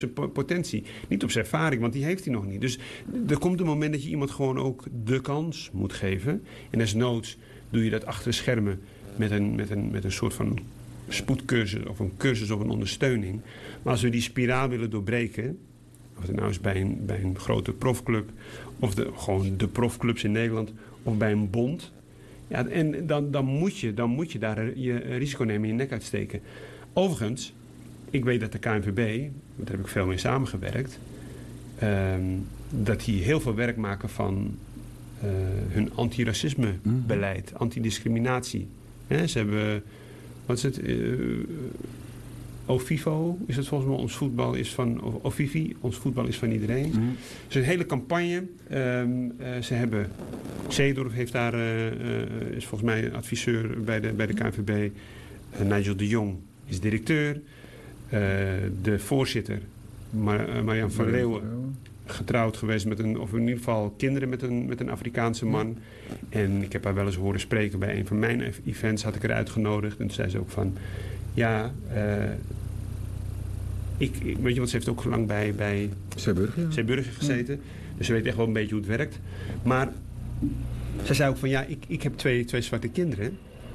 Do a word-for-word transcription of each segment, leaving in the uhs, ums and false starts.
zijn potentie. Niet op zijn ervaring, want die heeft hij nog niet. Dus er komt een moment dat je iemand gewoon ook de kans moet geven. En desnoods doe je dat achter de schermen met een, met een, met een soort van spoedcursus of een cursus of een ondersteuning. Maar als we die spiraal willen doorbreken, of het nou is bij een, bij een grote profclub of de, gewoon de profclubs in Nederland of bij een bond. Ja, en dan, dan, moet je, dan moet je daar je risico nemen en je nek uitsteken. Overigens, ik weet dat de K N V B, daar heb ik veel mee samengewerkt, um, dat die heel veel werk maken van uh, hun antiracisme-beleid, mm-hmm. antidiscriminatie. He, ze hebben, wat is het, uh, OFIVO is het volgens mij, ons voetbal is van, of OFIVI, ons voetbal is van iedereen. Mm-hmm. Dus een hele campagne. Um, uh, ze hebben, Seedorf heeft daar, uh, uh, is volgens mij adviseur bij de, bij de K N V B. Uh, Nigel de Jong is directeur. Uh, de voorzitter, Mar- uh, Marianne van Leeuwen, getrouwd geweest met een, of in ieder geval kinderen met een, met een Afrikaanse man. En ik heb haar wel eens horen spreken bij een van mijn events, had ik haar uitgenodigd. En toen zei ze ook van, ja, uh, ik, ik, weet je, want ze heeft ook lang bij, bij Zeeburger, ja. Zeeburger gezeten. Ja. Dus ze weet echt wel een beetje hoe het werkt. Maar zij zei ook van, ja, ik, ik heb twee, twee zwarte kinderen.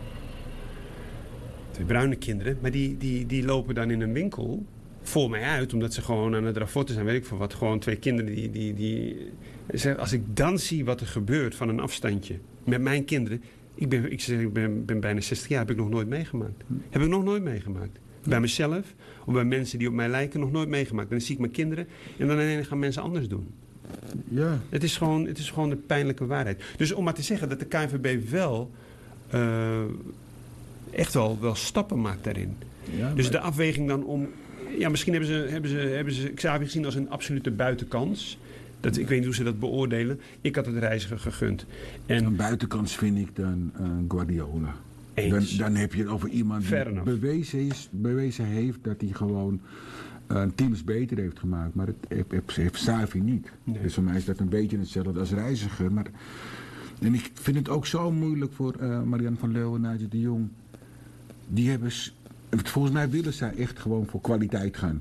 Twee bruine kinderen, maar die, die, die lopen dan in een winkel voor mij uit, omdat ze gewoon aan het rapporten zijn, weet ik veel wat. Gewoon twee kinderen die... die, die als ik dan zie wat er gebeurt van een afstandje met mijn kinderen. Ik ben, ik zeg, ik ben, ben bijna zestig jaar, heb ik nog nooit meegemaakt. Heb ik nog nooit meegemaakt. Bij mezelf, of bij mensen die op mij lijken, nog nooit meegemaakt. En dan zie ik mijn kinderen en dan ineens gaan mensen anders doen. Ja. Het is gewoon, het is gewoon de pijnlijke waarheid. Dus om maar te zeggen dat de K N V B wel... Uh, echt wel, wel stappen maakt daarin. Ja, dus de afweging dan om... Ja, misschien hebben ze, hebben ze, hebben ze Xavi gezien als een absolute buitenkans. Dat, ik weet niet hoe ze dat beoordelen. Ik had het reiziger gegund. En een buitenkans vind ik dan uh, Guardiola. Dan, dan heb je het over iemand die bewezen, is, bewezen heeft dat hij gewoon uh, teams beter heeft gemaakt. Maar het heeft, heeft Xavi niet. Nee. Dus voor mij is dat een beetje hetzelfde als reiziger. Maar, en ik vind het ook zo moeilijk voor uh, Marianne van Leeuwen en Nigel de Jong. Die hebben, volgens mij willen zij echt gewoon voor kwaliteit gaan.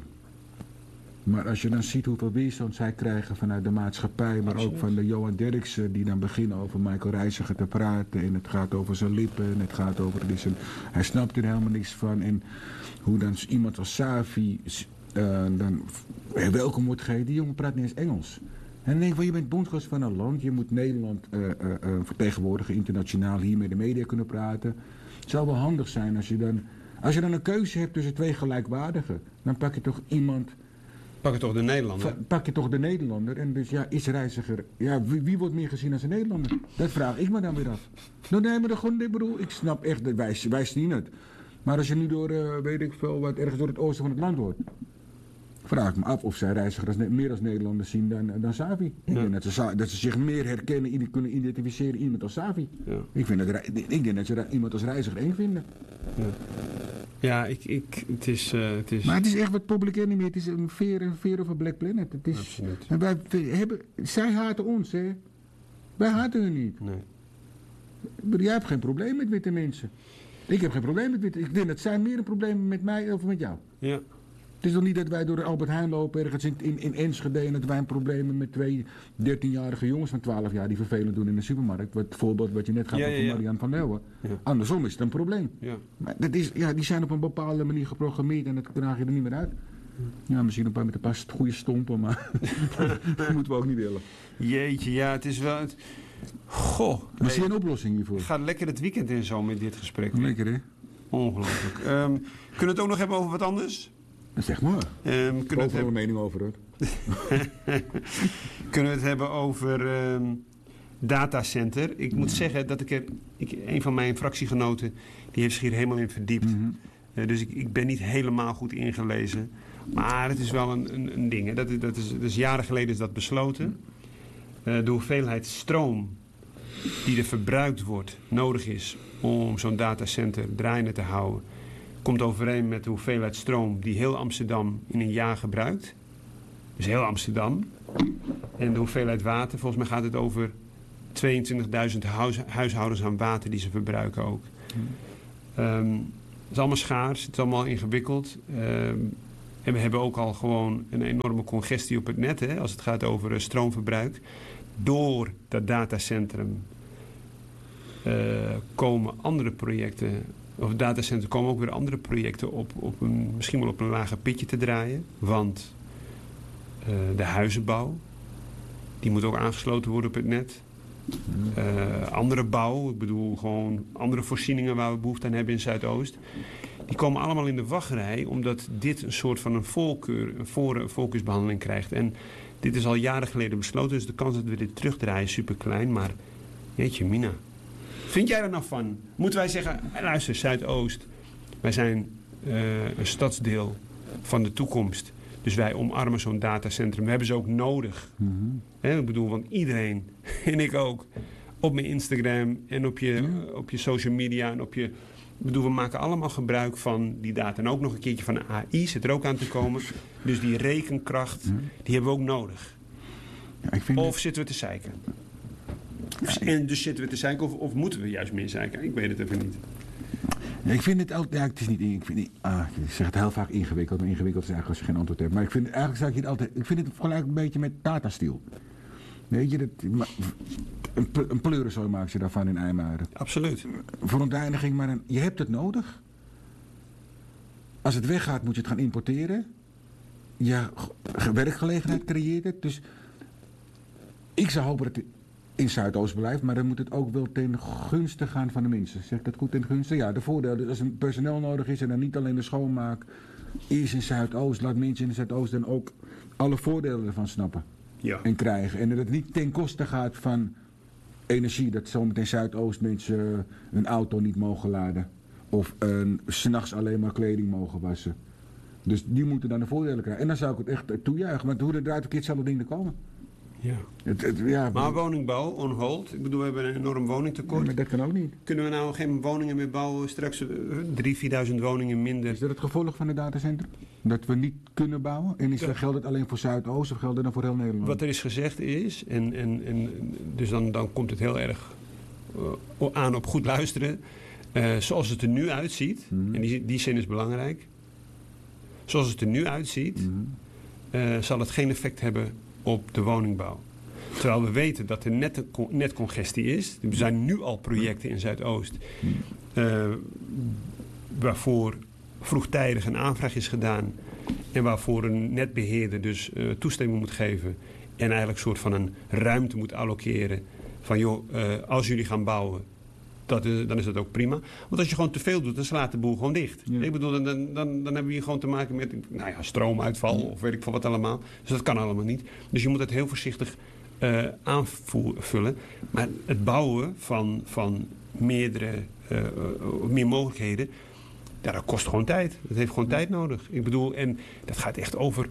Maar als je dan ziet hoeveel weerstand zij krijgen vanuit de maatschappij, maar ook van de Johan Derksen, die dan beginnen over Michael Reiziger te praten. En het gaat over zijn lippen en het gaat over, het is een, hij snapt er helemaal niks van. En hoe dan iemand als Xavi uh, dan welkom wordt gegeven, die jongen praat niet eens Engels. En dan denk ik van, je bent bondscoach van een land, je moet Nederland uh, uh, uh, vertegenwoordigen, internationaal hier met de media kunnen praten. Het zou wel handig zijn als je dan, als je dan een keuze hebt tussen twee gelijkwaardigen, dan pak je toch iemand... Pak je toch de Nederlander? Pak je toch de Nederlander. En dus ja, is reiziger... Ja, wie, wie wordt meer gezien als een Nederlander? Dat vraag ik me dan weer af. Nou, nee, maar gewoon, ik bedoel, ik snap echt, dat wij, wij zien het. Maar als je nu door, uh, weet ik veel, wat ergens door het oosten van het land wordt, vraag ik me af of zij reiziger als, meer als Nederlanders zien dan, dan Xavi. Ja. Ik denk dat ze, dat ze zich meer herkennen, kunnen identificeren iemand als Xavi. Ja. Ik, vind dat, ik denk dat ze iemand als reiziger eng vinden. Ja. Ja, ik, ik, het, is, uh, het is... Maar het is echt wat Public Enemy. Het is een veer, een veer of een Black Planet. Het is, absoluut. En wij hebben, zij haten ons, hè. Wij haten hun niet. Nee. Jij hebt geen probleem met witte mensen. Ik heb geen probleem met witte. Ik denk dat zij meer een probleem met mij of met jou. Ja. Het is toch niet dat wij door de Albert Heijn lopen ergens in, in, in Enschede en dat wij een probleem hebben met twee dertienjarige jongens van twaalf jaar die vervelend doen in de supermarkt. Wat voorbeeld wat je net gaf ja, ja, ja. van Marianne van Leeuwen. Ja. Andersom is het een probleem. Ja. Maar dat is, ja, die zijn op een bepaalde manier geprogrammeerd en dat draag je er niet meer uit. Ja, misschien een paar met een paar goede stompen, maar dat moeten we ook niet willen. Jeetje, ja, het is wel... Het... Goh. Maar zie je een oplossing hiervoor? Gaat lekker het weekend in zo met dit gesprek. Lekker, hè? Ongelooflijk. um, kunnen we het ook nog hebben over wat anders? Zeg maar. Um, kunnen we het hebben... een mening over hoor. Kunnen we het hebben over um, datacenter? Ik moet ja. zeggen dat ik er... Ik, een van mijn fractiegenoten die heeft zich hier helemaal in verdiept. Mm-hmm. Uh, dus ik, ik ben niet helemaal goed ingelezen. Maar het is wel een, een, een ding. Hè. Dat, is, dat, is, dat is jaren geleden is dat besloten. Uh, de hoeveelheid stroom die er verbruikt wordt, nodig is om zo'n datacenter draaiende te houden, komt overeen met de hoeveelheid stroom die heel Amsterdam in een jaar gebruikt. Dus heel Amsterdam. En de hoeveelheid water, volgens mij gaat het over tweeëntwintigduizend huis, huishoudens aan water die ze verbruiken ook. Um, het is allemaal schaars, het is allemaal ingewikkeld. Um, En we hebben ook al gewoon een enorme congestie op het net, hè, als het gaat over uh, stroomverbruik. Door dat datacentrum uh, komen andere projecten, of het datacentrum komen ook weer andere projecten op, op een, misschien wel op een lager pitje te draaien. Want uh, de huizenbouw, die moet ook aangesloten worden op het net. Uh, andere bouw, ik bedoel gewoon andere voorzieningen waar we behoefte aan hebben in Zuidoost. Die komen allemaal in de wachtrij omdat dit een soort van een voorkeur, een voor, een voorkeursbehandeling krijgt. En dit is al jaren geleden besloten, dus de kans dat we dit terugdraaien is super klein. Maar jeetje mina, vind jij er nou van? Moeten wij zeggen, luister Zuidoost, wij zijn uh, een stadsdeel van de toekomst. Dus wij omarmen zo'n datacentrum. We hebben ze ook nodig. Mm-hmm. He, ik bedoel, want iedereen, en ik ook, op mijn Instagram en op je, ja. op je social media en op je... Ik bedoel, we maken allemaal gebruik van die data. En ook nog een keertje van de A I zit er ook aan te komen. Dus die rekenkracht, ja. die hebben we ook nodig. Ja, ik vind of het... zitten we te zeiken? Ja, en dus zitten we te zeiken of, of moeten we juist meer zeiken? Ik weet het even niet. Ja, ik vind het altijd, ja, het is niet, ik vind niet, ah, ik zeg het heel vaak ingewikkeld, maar ingewikkeld is eigenlijk als je geen antwoord hebt. Maar ik vind eigenlijk zeg ik het altijd, ik vind het gelijk een beetje met datastiel. Weet je, dat, een, een pleurenzooi maak je daarvan in IJmuiden. Absoluut. Verontreiniging, maar een, je hebt het nodig. Als het weggaat moet je het gaan importeren. Je werkgelegenheid creëert het. Dus ik zou hopen dat het in Zuidoost blijft, maar dan moet het ook wel ten gunste gaan van de mensen. Zeg ik dat goed, ten gunste? Ja, de voordeel, als er personeel nodig is en dan niet alleen de schoonmaak is in Zuidoost, laat mensen in Zuidoost dan ook alle voordelen ervan snappen. Ja. En krijgen. En dat het niet ten koste gaat van energie, dat zometeen Zuidoost mensen een auto niet mogen laden. Of een, 's nachts alleen maar kleding mogen wassen. Dus die moeten dan de voordelen krijgen. En dan zou ik het echt toejuichen. Maar hoe er eruit een keer hetzelfde ding te komen. Ja. Het, het, ja, maar woningbouw, on hold. Ik bedoel, we hebben een enorm woningtekort. Ja, maar dat kan ook niet. Kunnen we nou geen woningen meer bouwen? Straks drieduizend, vierduizend woningen minder. Is dat het gevolg van het datacentrum? Dat we niet kunnen bouwen? En is dat, geldt het alleen voor Zuidoost of geldt het dan voor heel Nederland? Wat er is gezegd is, en, en, en dus dan, dan komt het heel erg uh, aan op goed luisteren. Uh, zoals het er nu uitziet, mm-hmm. en die, die zin is belangrijk. Zoals het er nu uitziet, mm-hmm. uh, zal het geen effect hebben op de woningbouw. Terwijl we weten dat er net, net congestie is. Er zijn nu al projecten in Zuidoost uh, waarvoor vroegtijdig een aanvraag is gedaan en waarvoor een netbeheerder dus uh, toestemming moet geven en eigenlijk een soort van een ruimte moet allokeren van joh, uh, als jullie gaan bouwen, dat is, dan is dat ook prima. Want als je gewoon te veel doet, dan slaat de boel gewoon dicht. Ja. Ik bedoel, dan, dan, dan hebben we hier gewoon te maken met nou ja, stroomuitval of weet ik veel wat allemaal. Dus dat kan allemaal niet. Dus je moet het heel voorzichtig uh, aanvullen. Maar het bouwen van, van meerdere, uh, uh, meer mogelijkheden, ja, dat kost gewoon tijd. Dat heeft gewoon tijd nodig. Ik bedoel, en dat gaat echt over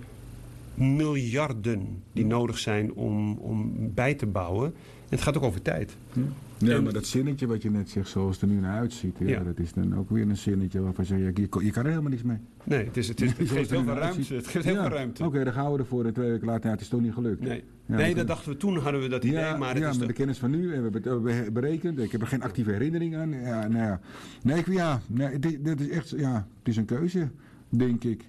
miljarden die nodig zijn om, om bij te bouwen. En het gaat ook over tijd. Ja. Ja, maar dat zinnetje wat je net zegt, zoals het er nu naar uitziet, ja, ja. dat is dan ook weer een zinnetje waarvan je zegt, je, je kan er helemaal niks mee. Nee, het, is, het, is, het geeft heel veel ruimte. Het geeft heel ja. veel ruimte. Oké, okay, dan gaan we ervoor en twee weken later, ja, het is toch niet gelukt. Nee, ja, nee dat dachten we toen, hadden we dat idee. Ja, maar het ja is met toch... de kennis van nu, en we hebben het berekend, ik heb er geen actieve herinnering aan. Ja, nou ja, nee, ik, ja, nee, dit, dit is echt, ja, het is een keuze, denk ik.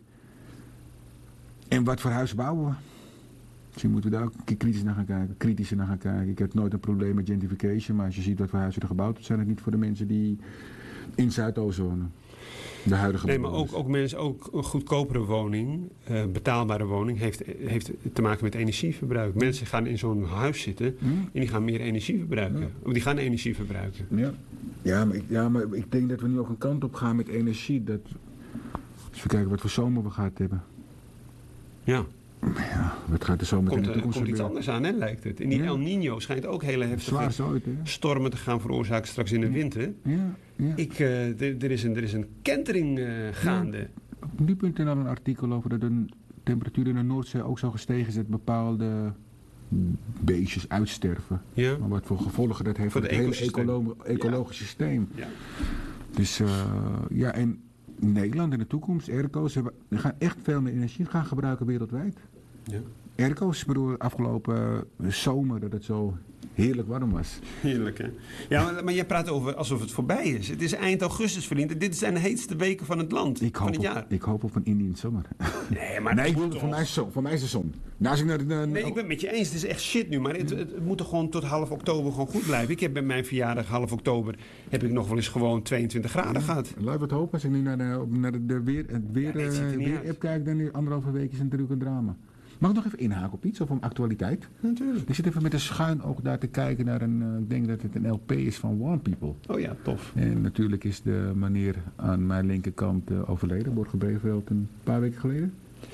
En wat voor huis bouwen we? Misschien moeten we daar ook een keer kritisch naar gaan kijken, kritischer naar gaan kijken. Ik heb nooit een probleem met gentrification, maar als je ziet wat voor huizen er gebouwd worden, zijn het niet voor de mensen die in Zuidoost wonen. De huidige Nee, maar ook, ook mensen, ook een goedkopere woning, uh, betaalbare woning, heeft, heeft te maken met energieverbruik. Mensen gaan in zo'n huis zitten hm? en die gaan meer energie verbruiken. Ja. Of die gaan energie verbruiken. Ja, ja, maar ik, ja, maar ik denk dat we nu ook een kant op gaan met energie. Dat, als we kijken wat voor zomer we gehad hebben. Ja. Ja, wat gaat er zo meteen komt, er komt iets anders aan, hè, lijkt het. En die ja. El Niño schijnt ook hele heftige zoiets, stormen te gaan veroorzaken straks in de winter. Ja, ja. Ik, uh, er, is een, er is een kentering uh, gaande. Ja, op nu punt er een artikel over dat de temperatuur in de Noordzee ook zo gestegen is dat bepaalde beestjes uitsterven. Ja. Maar wat voor gevolgen dat heeft voor, voor het hele ecolo- ecologische ja. systeem. Ja. Dus uh, ja, en Nederland in de toekomst, airco's, hebben, gaan echt veel meer energie gaan gebruiken wereldwijd. Ja. Airco's, ik bedoel, afgelopen zomer dat het zo heerlijk warm was. Heerlijk, hè? Ja, maar, maar jij praat over alsof het voorbij is. Het is eind augustus, vriend. Dit zijn de heetste weken van het land, ik van hoop het jaar. Op, ik hoop op een Indian zomer. Nee, maar nee, ik bedoel, voor mij is zon. Voor mij is de zon. Nou, als ik naar de, de, nee, ik ben het met je eens. Het is echt shit nu. Maar het, het moet er gewoon tot half oktober gewoon goed blijven. Ik heb bij mijn verjaardag, half oktober, heb ik nog wel eens gewoon tweeëntwintig graden ja, gehad. Laten we het hopen. Als ik nu naar de, naar de, de weer, het weer, ja, uh, weer app kijk, dan anderhalve week is het natuurlijk een drama. Mag ik nog even inhaken op iets of om actualiteit? Natuurlijk. Ik zit even met een schuin oog daar te kijken naar een, uh, ik denk dat het een L P is van One People. Oh ja, tof. En natuurlijk is de meneer aan mijn linkerkant uh, overleden, Borge Breveld, een paar weken geleden.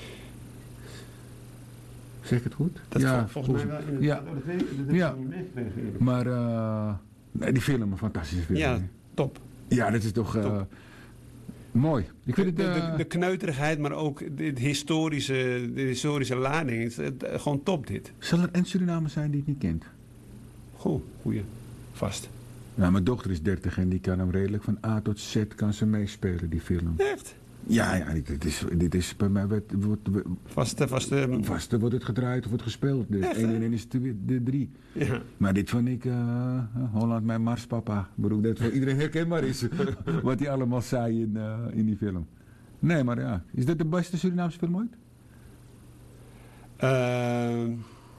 Zeg ik het goed? Dat ja, volgens, volgens mij wel in het ja. Oh, dat weet, dat ja. Maar uh, nee, die film, een fantastische film. Ja, top. Ja, dat is toch... Uh, top. Mooi. Ik vind de, het, uh... de, de kneuterigheid, maar ook de historische, de historische lading. Het is het, gewoon top dit. Zal er een Surinamer zijn die het niet kent? Goh, goeie. Vast. Nou, mijn dochter is dertig en die kan hem redelijk van A tot Z kan ze meespelen, die film. Echt? Ja, ja dit, is, dit is bij mij... Wordt, wordt, vaste, vaste... Vaste wordt het gedraaid of wordt gespeeld. Dus één en één is de, de drie. Ja. Maar dit vond ik... Uh, Holland, mijn Marspapa. Ik bedoel, dat voor iedereen herkenbaar is. Wat hij allemaal zei in, uh, in die film. Nee, maar ja. Is dat de beste Surinaamse film ooit? Uh,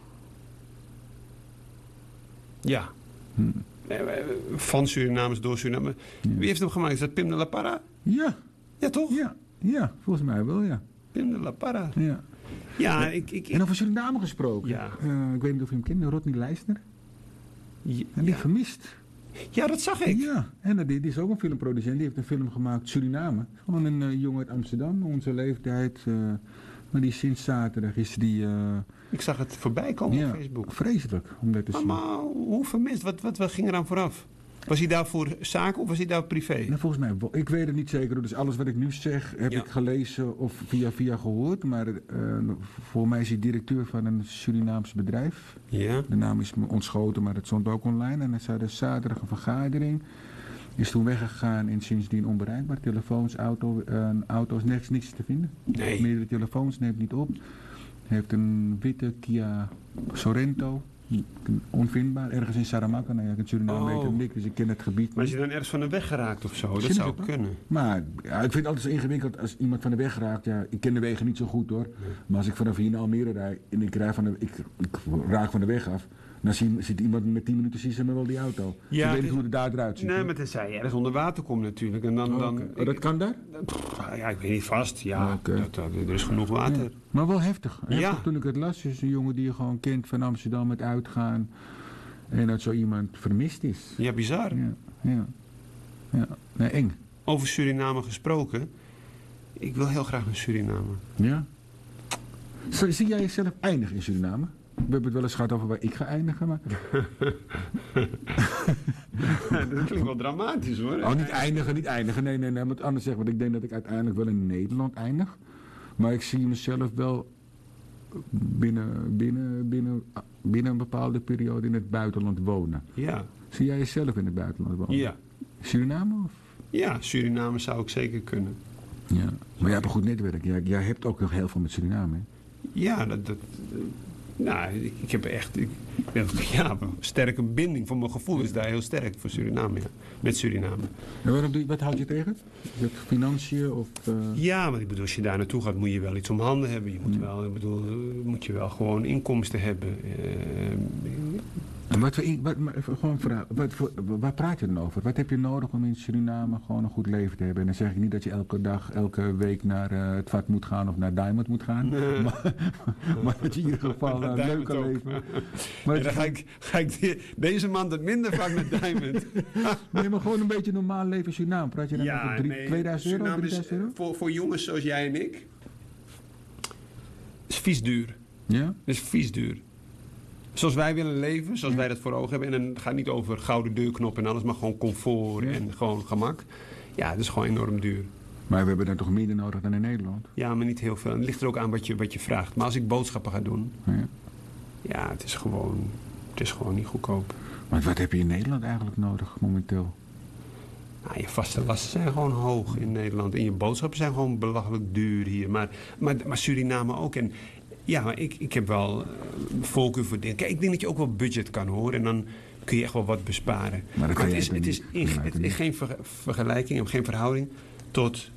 ja. Hm. Van Surinamers door Suriname. Ja. Wie heeft hem gemaakt? Is dat Pim de La Parra? Ja. Ja, toch? Ja, ja, volgens mij wel, ja. Pim de La Parra. Ja. Ja, ik, ik, ik... En over Suriname gesproken. Ja. Uh, ik weet niet of je hem kent, Rodney Leisner. Ja. En die vermist. Ja, dat zag ik. Ja, en die, die is ook een filmproducent. Die heeft een film gemaakt, Suriname. Gewoon een uh, jongen uit Amsterdam, onze leeftijd. Uh, maar die sinds zaterdag is die... Uh, ik zag het voorbij komen ja, op Facebook. Vreselijk, om dat te zien. Maar, maar hoe vermist? Wat, wat, wat ging er aan vooraf? Was hij daar voor zaken of was hij daar privé? Nou, volgens mij, ik weet het niet zeker. Dus alles wat ik nu zeg, heb ja. ik gelezen of via via gehoord. Maar uh, voor mij is hij directeur van een Surinaams bedrijf. Ja. De naam is me ontschoten, maar het stond ook online. En hij zei de zaterdag een vergadering. Is toen weggegaan en sindsdien onbereikbaar. Telefoons, auto, uh, auto's, niks, niks te vinden. Nee. Meerdere telefoons, neemt niet op. Hij heeft een witte Kia Sorento. Onvindbaar, ergens in Saramacca. Nou ja, in Suriname weet ik niks, dus ik ken het gebied. Maar is je dan ergens van de weg geraakt of zo? Dat Zin zou kunnen. Maar ja, ik vind het altijd zo ingewikkeld als iemand van de weg raakt. Ja, ik ken de wegen niet zo goed hoor. Nee. Maar als ik vanaf hier naar Almere rijd en ik, rij van de, ik, ik raak van de weg af. Dan zie, zit iemand met tien minuten, zie ze me wel die auto. Ja, ik weet niet hoe het daar eruit ziet. Nee, maar tenzij je ergens onder water komt natuurlijk. En dan, oh, dan, okay. oh, dat kan daar? Pff, ja, ik weet niet vast. Ja, okay. dat, dat, er is genoeg water. Ja. Maar wel heftig. heftig ja. Toen ik het las, is een jongen die je gewoon kent van Amsterdam met uitgaan. En dat zo iemand vermist is. Ja, bizar. Ja, ja. ja. Nee, eng. Over Suriname gesproken. Ik wil heel graag naar Suriname. Ja? Zo, zie jij jezelf eindigen in Suriname? We hebben het wel eens gehad over waar ik ga eindigen, maar... Dat klinkt wel dramatisch hoor. Oh, niet eindigen, niet eindigen. Nee, nee, nee. Maar anders zeggen, want ik denk dat ik uiteindelijk wel in Nederland eindig. Maar ik zie mezelf wel binnen, binnen, binnen, binnen een bepaalde periode in het buitenland wonen. Ja. Zie jij jezelf in het buitenland wonen? Ja. Suriname? Of? Ja, Suriname zou ik zeker kunnen. Ja. Maar jij hebt een goed netwerk. Jij, jij hebt ook nog heel veel met Suriname, hè? Ja, dat... dat Nou, ik, ik heb echt ik, ja, een sterke binding. Voor mijn gevoel is daar heel sterk voor Suriname, ja. Met Suriname. En waarom doe je, wat houd je tegen? Is het financiën of... Uh... Ja, maar ik bedoel, als je daar naartoe gaat, moet je wel iets om handen hebben. Je moet, ja. wel, ik bedoel, moet je wel gewoon inkomsten hebben. Uh, En wat voor, wat, gewoon vraag, wat voor, waar praat je dan over? Wat heb je nodig om in Suriname gewoon een goed leven te hebben? En dan zeg ik niet dat je elke dag, elke week naar uh, het vat moet gaan of naar Diamond moet gaan. Nee. Maar, maar dat je in ieder geval een uh, leuk kan leven. Maar ja, dan ga ik, ga ik die, deze maand het minder vaak naar Diamond. Nee, maar gewoon een beetje normaal leven in Suriname. Praat je dan ja, over drie, nee, tweeduizend euro, drieduizend euro? Voor, voor jongens zoals jij en ik is vies duur. Ja? Is vies duur. Zoals wij willen leven, zoals ja. wij dat voor ogen hebben. En het gaat niet over gouden deurknop en alles, maar gewoon comfort ja. en gewoon gemak. Ja, dat is gewoon enorm duur. Maar we hebben dan toch minder nodig dan in Nederland? Ja, maar niet heel veel. En het ligt er ook aan wat je, wat je vraagt. Maar als ik boodschappen ga doen, ja, ja het, is gewoon, het is gewoon niet goedkoop. Maar wat heb je in Nederland eigenlijk nodig momenteel? Nou, je vaste lasten zijn gewoon hoog in Nederland. En je boodschappen zijn gewoon belachelijk duur hier. Maar, maar, maar Suriname ook. En Ja, maar ik, ik heb wel uh, voorkeur voor dingen. Kijk, ik denk dat je ook wel budget kan hoor. En dan kun je echt wel wat besparen. Maar, maar het is, het is, in, het is geen ver, vergelijking en geen verhouding tot